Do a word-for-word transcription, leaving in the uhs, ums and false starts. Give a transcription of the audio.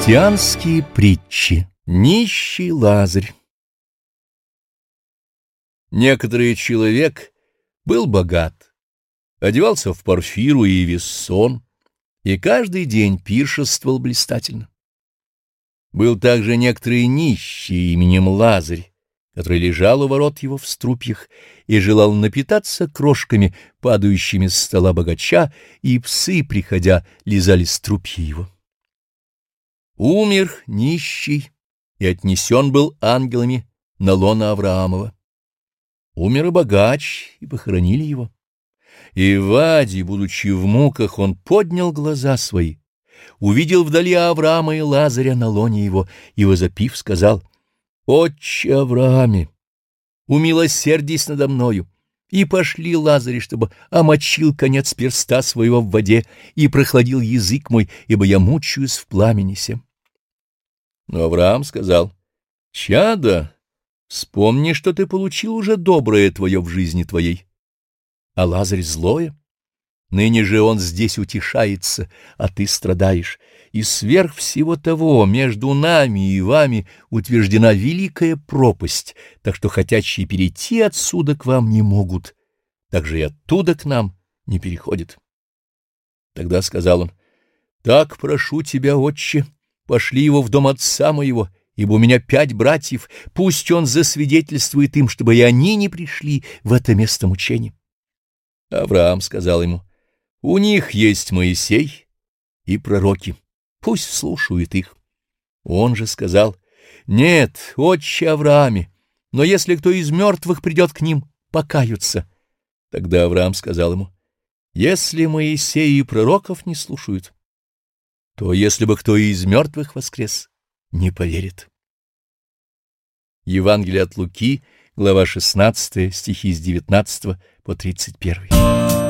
Христианские притчи. Нищий Лазарь. Некоторый человек был богат, одевался в парфиру и вессон, и каждый день пиршествовал блистательно. Был также некоторый нищий именем Лазарь, который лежал у ворот его в струпьях и желал напитаться крошками, падающими с стола богача, и псы, приходя, лизали струпья его. Умер нищий и отнесен был ангелами на лоно Авраамова. Умер и богач, и похоронили его. И в аде, будучи в муках, он поднял глаза свои, увидел вдали Авраама и Лазаря на лоне его, и, возопив, сказал: «Отче Аврааме, умилосердись надо мною, и пошли Лазаря, чтобы омочил конец перста своего в воде и прохладил язык мой, ибо я мучаюсь в пламени сем». Но Авраам сказал: «Чадо, вспомни, что ты получил уже доброе твое в жизни твоей, а Лазарь злое. Ныне же он здесь утешается, а ты страдаешь, и сверх всего того между нами и вами утверждена великая пропасть, так что хотящие перейти отсюда к вам не могут, так же и оттуда к нам не переходят». Тогда сказал он: «Так прошу тебя, отче, пошли его в дом отца моего, ибо у меня пять братьев, пусть он засвидетельствует им, чтобы и они не пришли в это место мучений». Авраам сказал ему: «У них есть Моисей и пророки, пусть слушают их». Он же сказал: «Нет, отче Аврааме, но если кто из мертвых придет к ним, покаются». Тогда Авраам сказал ему: «Если Моисея и пророков не слушают, то если бы кто из мертвых воскрес, не поверит». Евангелие от Луки, глава шестнадцатая, стихи с девятнадцатого по тридцать первый.